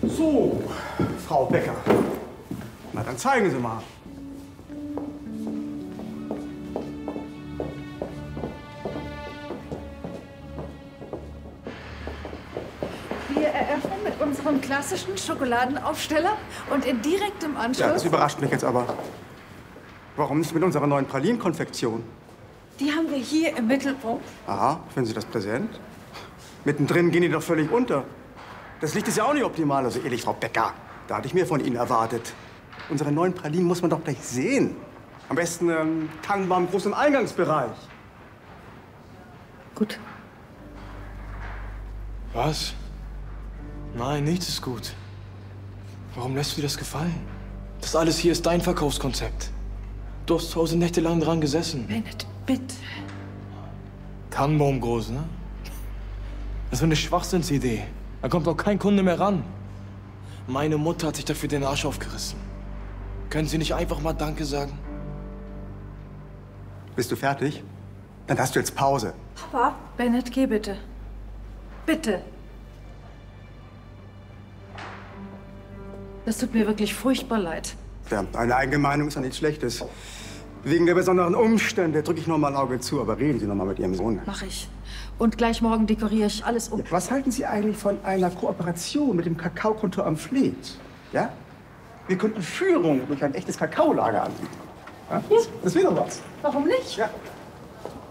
So, Frau Becker. Na, dann zeigen Sie mal. Wir eröffnen mit unserem klassischen Schokoladenaufsteller und in direktem Anschluss... Ja, das überrascht mich jetzt aber. Warum nicht mit unserer neuen Pralinenkonfektion? Die haben wir hier im Mittelpunkt. Aha, finden Sie das präsent? Mittendrin gehen die doch völlig unter. Das Licht ist ja auch nicht optimal, also ehrlich, Frau Becker. Da hatte ich mehr von Ihnen erwartet. Unsere neuen Pralinen muss man doch gleich sehen. Am besten Tannenbaum groß im Eingangsbereich. Gut. Was? Nein, nichts ist gut. Warum lässt du dir das gefallen? Das alles hier ist dein Verkaufskonzept. Du hast zu Hause nächtelang dran gesessen. Bennett, bitte. Tannenbaum groß, ne? Das ist eine Schwachsinnsidee. Da kommt auch kein Kunde mehr ran. Meine Mutter hat sich dafür den Arsch aufgerissen. Können Sie nicht einfach mal Danke sagen? Bist du fertig? Dann hast du jetzt Pause. Papa? Bennett, geh bitte. Bitte. Das tut mir wirklich furchtbar leid. Ja, eine Eigenmeinung ist ja nichts Schlechtes. Wegen der besonderen Umstände drücke ich noch mal ein Auge zu, aber reden Sie noch mal mit Ihrem Sohn. Mach ich. Und gleich morgen dekoriere ich alles um. Ja, was halten Sie eigentlich von einer Kooperation mit dem Kakaokontor am Fleet? Ja? Wir könnten Führung durch ein echtes Kakaolager anbieten. Ja? Das wäre doch was. Warum nicht? Ja.